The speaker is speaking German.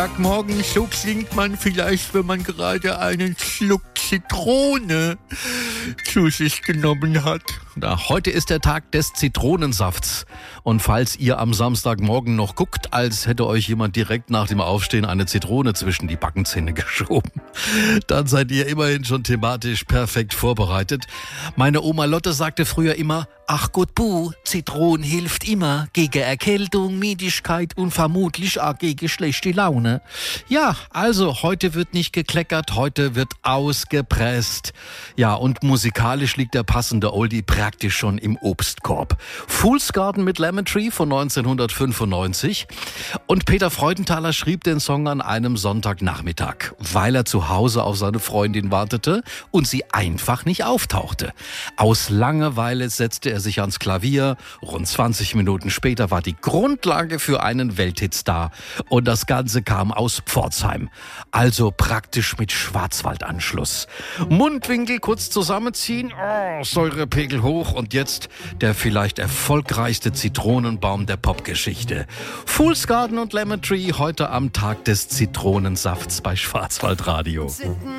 Morgen, so klingt man vielleicht, wenn man gerade einen Schluck Zitrone zu sich genommen hat. Na, heute ist der Tag des Zitronensafts. Und falls ihr am Samstagmorgen noch guckt, als hätte euch jemand direkt nach dem Aufstehen eine Zitrone zwischen die Backenzähne geschoben, dann seid ihr immerhin schon thematisch perfekt vorbereitet. Meine Oma Lotte sagte früher immer, ach Gott, Bu, Zitronen hilft immer gegen Erkältung, Müdigkeit und vermutlich auch gegen schlechte Laune. Ja, also heute wird nicht gekleckert, heute wird ausgepresst. Ja, und musikalisch liegt der passende Oldie praktisch schon im Obstkorb. Fool's Garden mit Lemon Tree von 1995. Und Peter Freudenthaler schrieb den Song an einem Sonntagnachmittag, weil er zu Hause auf seine Freundin wartete und sie einfach nicht auftauchte. Aus Langeweile setzte er sich ans Klavier. Rund 20 Minuten später war die Grundlage für einen Welthit da. Und das Ganze kam aus Pforzheim. Also praktisch mit Schwarzwaldanschluss. Mundwinkel kurz zusammenziehen, Säurepegel hoch und jetzt der vielleicht erfolgreichste Zitronenbaum der Popgeschichte. Fool's Garden und Lemon Tree heute am Tag des Zitronensafts bei Schwarzwaldradio.